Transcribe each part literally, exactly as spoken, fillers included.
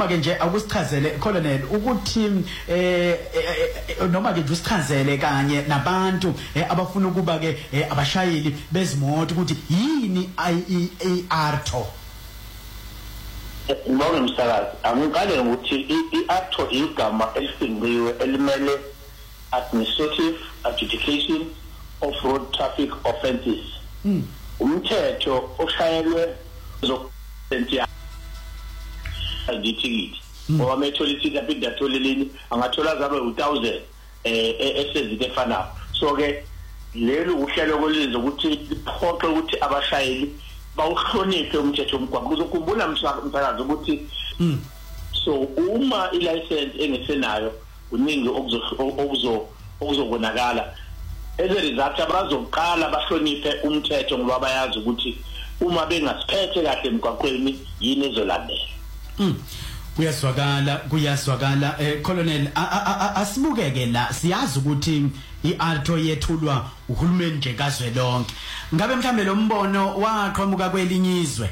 noma ke nje akusichazele Colonel ukuthi eh noma ke nje usichazele kanye nabantu abafuna ukuba ke abashayeli bezimoto ukuthi yini I A R T O. Ngibonge msakazi, angiqale ukuthi I-A R T O igama elisinqiwe elimele Administrative Adjudication of Road Traffic Offences. Mm. Umthetho oshayelwe zokusentia idithikiti. Ngoba methola isithi aphinda atholeleni angathola zabe u one thousand eh esezike efanayo. So ke lelo uhlelo kwelinzo ukuthi liphoqe ukuthi abashayeli bawuhloniphe umthetho omgwaqo. Uzokhumbula msakazi ukuthi so uma ilicense engesenayo uningi okuzo okuzobonakala as a result abazoqala bahloniphe umthetho ngoba bayazi ukuthi uma bengasiphethe kahle emgwaqweni yini ezolandela. Mm. Kuyaswakala kuyaswakala eh Colonel asibukeke la siyazi ukuthi I-A R T O yethulwa uhulumeni nje kazwelonke. Ngabe mhlambe lo mbono waqhamuka kwelinyizwe?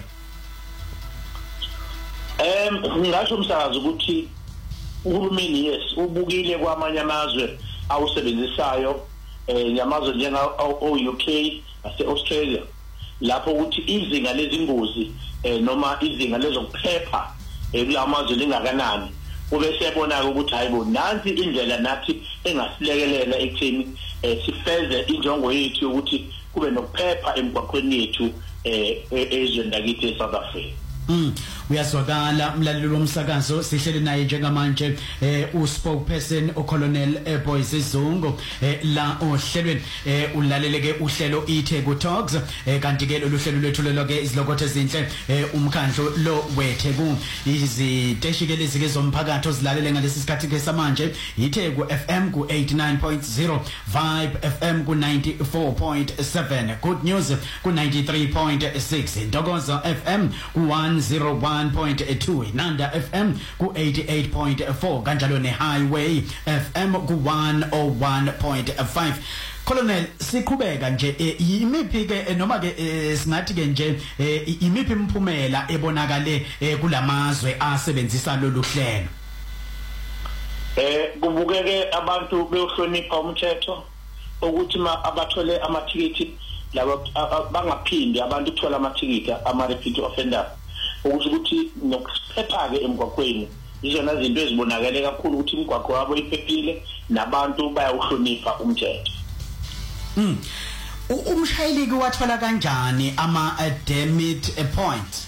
Em ngisho umsakazi ukuthi uhulumeni yes ubukile kwamanye amazwe awusebenzisayo eh yamazwe njenga o-U K nase-Australia lapho ukuthi izinga lezingozi eh noma izinga lezokuphepha ekulamazo lingakanani ube sebona ukuthi hayibo nansi indlela nathi engasilekelela ekutheni sifeze injongo yethu ukuthi kube nokuphepha emgwaqweni yethu ezweni lakithi eSouth Africa. Mm uyaswakala umlaleli womsakazo sihlele naye njengamanje eh uspokesperson uColonel Boyce Zungu la ohlelweni ulaleleke uhlelo iTheku Talks kanti ke lolu hlelo lwethu loke izilokothe ezinhle umkhandlo lo weTheku iziteshi ke lezi zomphakathi ozilalele ngalesi sikhathi ke samanje iTheku F M ku eighty-nine point zero, Vibe F M ku ninety-four point seven, Good News ku ninety-three point six, Ndokozo F M ku one oh one point two, Nanda F M ku eighty-eight point four, kanjalo ne Highway F M ku one oh one point five. Colonel siqhubeka nje yimiphi ke noma ke singathi ke nje imiphi imphumela ebonakale kulamazwe asebenzisa lolu hlelo? Eh kubukeke abantu beyohlonipha umthetho ukuthi abathole amathikithi labo bangaphindi abantu uthola amathikithi ama repeat offenders ukuthi ukuthi nokuphepha ke emgwaqweni izona izinto ezibonakale kakhulu ukuthi imigwaqo yabo iphephile nabantu bayawuhlonipha umthetho. Mm. Umshayeli ke wathola kanjani ama demit points?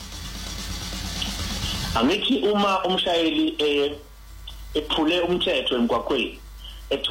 Angithi uma umshayeli eh ephule umthetho emgwaqweni